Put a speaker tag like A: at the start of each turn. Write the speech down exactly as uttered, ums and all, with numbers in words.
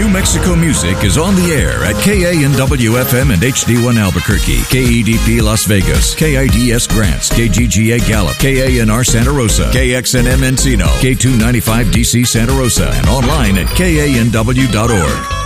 A: New Mexico music is on the air at K A N W F M and H D one Albuquerque, K E D P Las Vegas, K I D S Grants, K G G A Gallup, K A N R Santa Rosa, K X N M Encino, K two ninety-five D C Santa Rosa, and online at K A N W dot org.